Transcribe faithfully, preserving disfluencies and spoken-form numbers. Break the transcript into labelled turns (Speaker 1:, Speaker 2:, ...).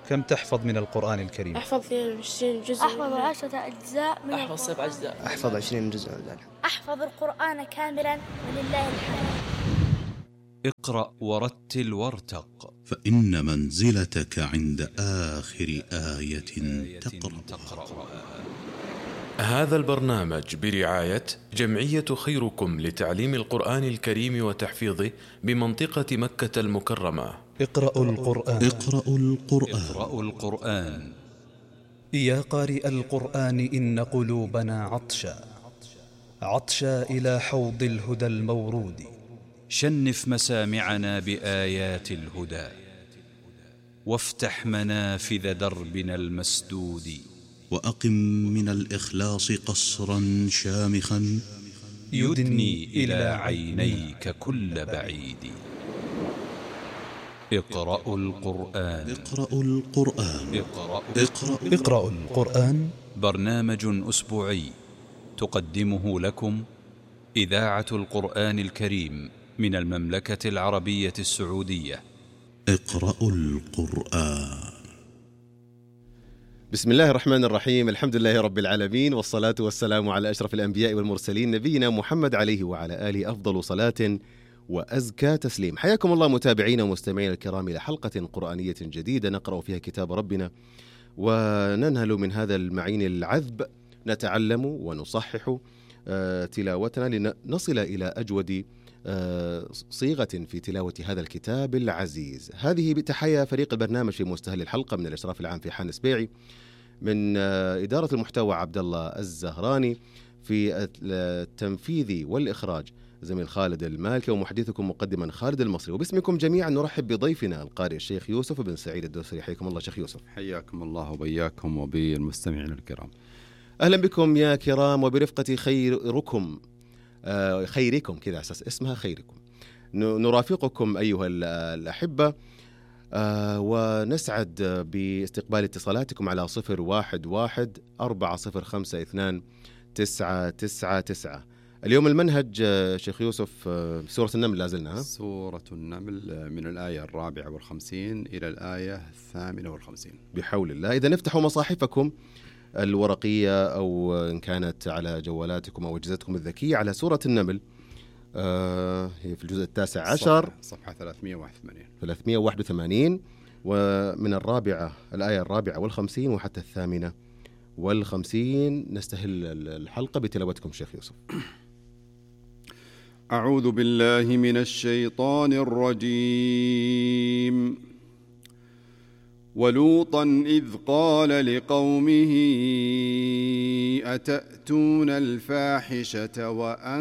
Speaker 1: كم تحفظ من القرآن الكريم؟
Speaker 2: أحفظ اثنين وعشرين جزء.
Speaker 3: أحفظ عشرة أجزاء من
Speaker 4: أحفظ سبع أجزاء.
Speaker 5: أحفظ عشرين جزء.
Speaker 3: أحفظ القرآن كاملا ولله الحمد.
Speaker 6: اقرأ ورتل وارتق،
Speaker 7: فإن منزلتك عند آخر آية تقرأ.
Speaker 8: هذا البرنامج برعاية جمعية خيركم لتعليم القرآن الكريم وتحفيظه بمنطقة مكة المكرمة.
Speaker 1: اقرأوا القرآن.
Speaker 7: اقرأوا القرآن.
Speaker 6: اقرأوا القرآن.
Speaker 1: يا قارئ القرآن إن قلوبنا عطشا عطشا إلى حوض الهدى المورود.
Speaker 6: شنف مسامعنا بآيات الهدى، وافتح منافذ دربنا المسدود.
Speaker 7: وأقم من الإخلاص قصرا شامخا
Speaker 6: يدني إلى عينيك كل بعيد. اقرأوا القرآن.
Speaker 7: اقرأوا القرآن.
Speaker 6: اقرأوا,
Speaker 7: اقرأوا.
Speaker 1: اقرأوا القرآن،
Speaker 6: برنامج أسبوعي تقدمه لكم إذاعة القرآن الكريم من المملكة العربية السعودية.
Speaker 7: اقرأوا القرآن.
Speaker 9: بسم الله الرحمن الرحيم، الحمد لله رب العالمين، والصلاة والسلام على أشرف الأنبياء والمرسلين نبينا محمد عليه وعلى آله أفضل صلاة وأزكى تسليم. حياكم الله متابعينا ومستمعين الكرام إلى حلقة قرآنية جديدة نقرأ فيها كتاب ربنا وننهل من هذا المعين العذب، نتعلم ونصحح تلاوتنا لنصل إلى أجود صيغة في تلاوة هذا الكتاب العزيز. هذه بتحية فريق البرنامج في مستهل الحلقة، من الإشراف العام في حان سبيعي، من إدارة المحتوى عبد الله الزهراني، في التنفيذ والإخراج زميل خالد المالكي، ومحدثكم مقدما خالد المصري. وباسمكم جميعا نرحب بضيفنا القارئ الشيخ يوسف بن سعيد الدوسري. حياكم الله شيخ يوسف.
Speaker 10: حياكم الله وبياكم وبالمستمعين الكرام.
Speaker 9: أهلا بكم يا كرام، وبرفقة خيركم آه خيركم كذا أساس اسمها خيركم نرافقكم أيها الأحبة، آه ونسعد باستقبال اتصالاتكم على صفر واحد واحد أربعة صفر خمسة اثنان تسعة تسعة تسعة. اليوم المنهج شيخ يوسف سورة النمل لازلنا.
Speaker 10: سورة النمل من الآية الرابعة والخمسين إلى الآية الثامنة والخمسين
Speaker 9: بحول الله. إذا نفتحوا مصاحفكم الورقية أو إن كانت على جوالاتكم أو أجهزتكم الذكية على سورة النمل، آه هي في الجزء التاسع عشر،
Speaker 10: صفحة ثلاثمائة وواحد وثمانين
Speaker 9: ثلاثمائة وواحد وثمانين، ومن الرابعة الآية الرابعة والخمسين وحتى الثامنة والخمسين. نستهل الحلقة بتلاوتكم شيخ يوسف.
Speaker 10: أعوذ بالله من الشيطان الرجيم. ولوطا إذ قال لقومه أتأتون الفاحشة وأنتم